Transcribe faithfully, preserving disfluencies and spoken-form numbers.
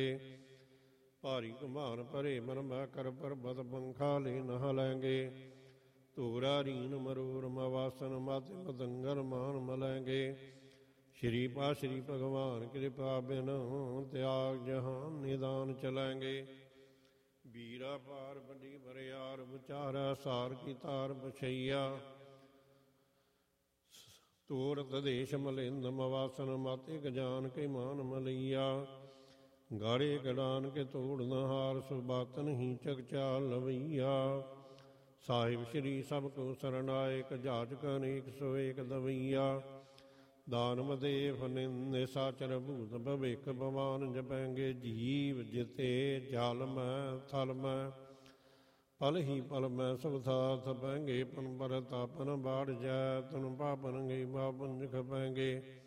ਭਾਰੀ ਘੁਮਾਨ ਭਰੇ ਮਨ ਮੈਂ ਕਰ ਪਰਬਤ ਪੰਖਾ ਲੈ ਨਹਾ ਲੈਂਗੇ। ਧੂਰਾ ਰੀਨ ਮਰੂਰ ਮਵਾਸਨ ਮਾਤੇ ਮਦੰਗਰ ਮਾਨ ਮਲੈਂਗੇ। ਸ਼੍ਰੀ ਪਾ ਸ਼੍ਰੀ ਭਗਵਾਨ ਕਿਰਪਾ ਬਿਨ ਤਿਆਗ ਜਹਾਨ ਨਿਦਾਨ ਚਲੈਂਗੇ। ਵੀਰਾ ਪਾਰ ਵੱਡੀ ਬਰਿਆਰ ਵਿਚਾਰਾ ਸਾਰ ਕੀ ਤਾਰ ਬਛਈਆ। ਤੂਰ ਤਦੇਸ਼ ਮਲਿੰਦ ਮਵਾਸਨ ਮਾਤੇ ਗਜਾਨ ਕੇ ਮਾਨ ਮਲਈਆ। ਗਾੜੇ ਗਡਾਨ ਕੇ ਤੋੜ ਨਹਾਰ ਸੁਬਾਤਨ ਹੀ ਚਕਚਾਲ ਲਵਈਆ। ਸਾਹਿਬ ਸ਼੍ਰੀ ਸਭ ਕੋ ਸਰਨਾਇਕ ਜਾਚਕ ਅਨੇਕ ਸੋ ਏਕ ਦਵਈਆ। ਦਾਨਮ ਦੇਵ ਨਿੰਦੇ ਸਾਚਰ ਭੂਤ ਭਵਿਖ ਭਵਾਨ ਜਪੈਂਗੇ। ਜੀਵ ਜਿਤੇ ਜਲ ਮੈਂ ਥਲ ਮੈਂ ਪਲ ਹੀ ਪਲ ਮੈਂ ਸਭ ਥਾਥ ਪੈਂਗੇ। ਪਨ ਪਰ ਤਾਪਨ ਬਾੜ ਜੈ ਤਨ ਪਾਪਨ ਗਈ ਬਾਪਨ ਖਪੈਂਗੇ।